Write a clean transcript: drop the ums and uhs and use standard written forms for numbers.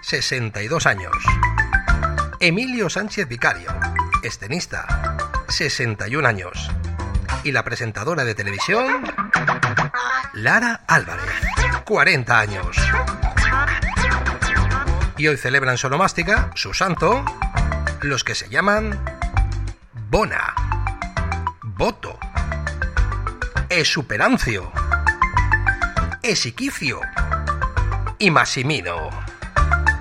62 años. Emilio Sánchez Vicario, escenista, 61 años. Y la presentadora de televisión, Lara Álvarez, 40 años. Y hoy celebran su onomástica, su santo, los que se llaman Bona, Boto, Esuperancio, Esiquicio y Massimino.